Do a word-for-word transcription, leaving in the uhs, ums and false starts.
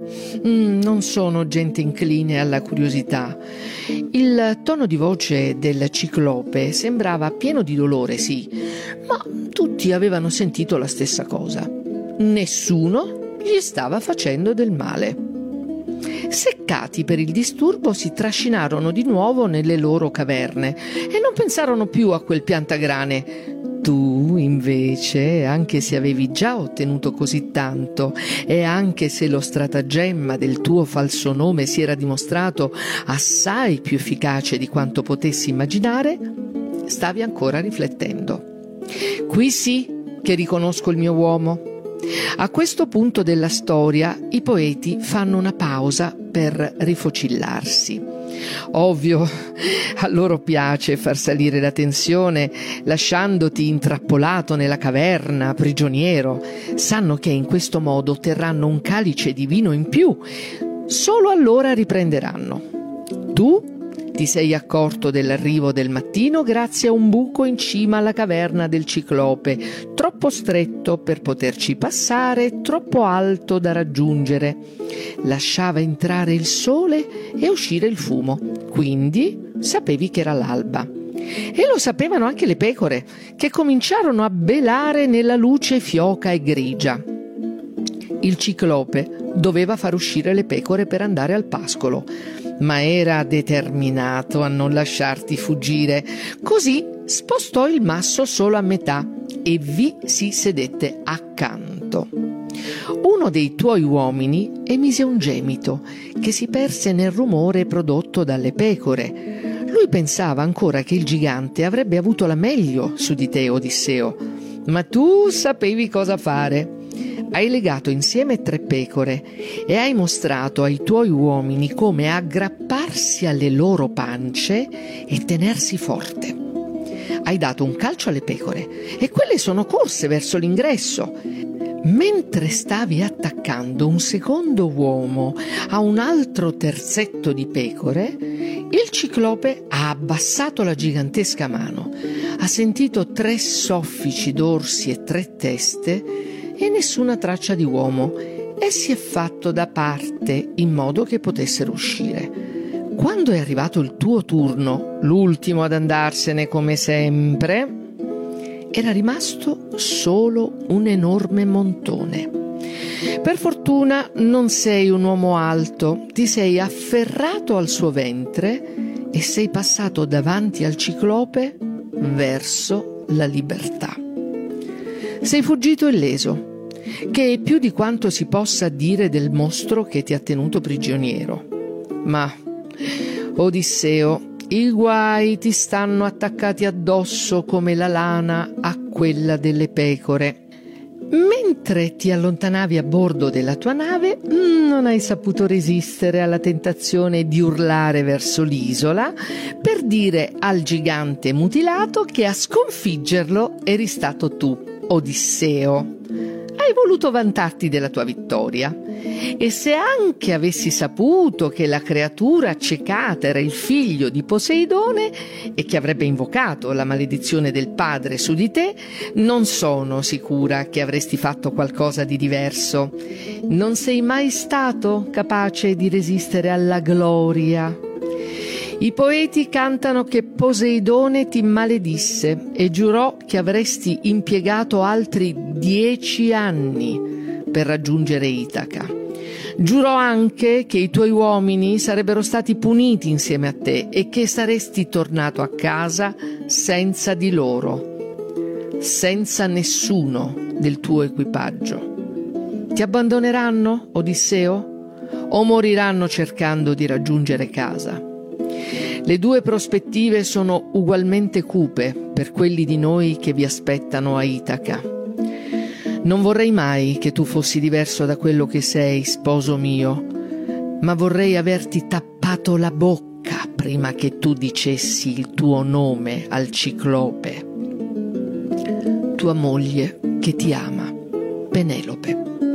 mm, non sono gente incline alla curiosità. Il tono di voce del ciclope sembrava pieno di dolore, sì, ma tutti avevano sentito la stessa cosa. Nessuno gli stava facendo del male. Seccati per il disturbo, si trascinarono di nuovo nelle loro caverne e non pensarono più a quel piantagrane. Tu, invece, anche se avevi già ottenuto così tanto e anche se lo stratagemma del tuo falso nome si era dimostrato assai più efficace di quanto potessi immaginare, stavi ancora riflettendo. Qui sì che riconosco il mio uomo. A questo punto della storia i poeti fanno una pausa per rifocillarsi. Ovvio, a loro piace far salire la tensione lasciandoti intrappolato nella caverna, prigioniero. Sanno che in questo modo otterranno un calice di vino in più. Solo allora riprenderanno. Tu ti sei accorto dell'arrivo del mattino grazie a un buco in cima alla caverna del ciclope, troppo stretto per poterci passare, troppo alto da raggiungere. Lasciava entrare il sole e uscire il fumo, quindi sapevi che era l'alba. E lo sapevano anche le pecore, che cominciarono a belare nella luce fioca e grigia. Il ciclope doveva far uscire le pecore per andare al pascolo, ma era determinato a non lasciarti fuggire. Così spostò il masso solo a metà e vi si sedette accanto. Uno dei tuoi uomini emise un gemito che si perse nel rumore prodotto dalle pecore. Lui pensava ancora che il gigante avrebbe avuto la meglio su di te, Odisseo, ma tu sapevi cosa fare. Hai legato insieme tre pecore e hai mostrato ai tuoi uomini come aggrapparsi alle loro pance e tenersi forte. Hai dato un calcio alle pecore e quelle sono corse verso l'ingresso. Mentre stavi attaccando un secondo uomo a un altro terzetto di pecore, il ciclope ha abbassato la gigantesca mano, ha sentito tre soffici dorsi e tre teste e nessuna traccia di uomo, e si è fatto da parte in modo che potessero uscire. Quando è arrivato il tuo turno, l'ultimo ad andarsene come sempre, era rimasto solo un enorme montone. Per fortuna non sei un uomo alto, ti sei afferrato al suo ventre e sei passato davanti al ciclope verso la libertà. Sei fuggito illeso, che è più di quanto si possa dire del mostro che ti ha tenuto prigioniero. Ma, Odisseo, i guai ti stanno attaccati addosso come la lana a quella delle pecore. Mentre ti allontanavi a bordo della tua nave, non hai saputo resistere alla tentazione di urlare verso l'isola per dire al gigante mutilato che a sconfiggerlo eri stato tu, Odisseo. Hai voluto vantarti della tua vittoria. E se anche avessi saputo che la creatura accecata era il figlio di Poseidone e che avrebbe invocato la maledizione del padre su di te, non sono sicura che avresti fatto qualcosa di diverso. Non sei mai stato capace di resistere alla gloria. I poeti cantano che Poseidone ti maledisse e giurò che avresti impiegato altri dieci anni per raggiungere Itaca. Giurò anche che i tuoi uomini sarebbero stati puniti insieme a te e che saresti tornato a casa senza di loro, senza nessuno del tuo equipaggio. Ti abbandoneranno, Odisseo, o moriranno cercando di raggiungere casa? Le due prospettive sono ugualmente cupe per quelli di noi che vi aspettano a Itaca. Non vorrei mai che tu fossi diverso da quello che sei, sposo mio, ma vorrei averti tappato la bocca prima che tu dicessi il tuo nome al ciclope. Tua moglie che ti ama, Penelope.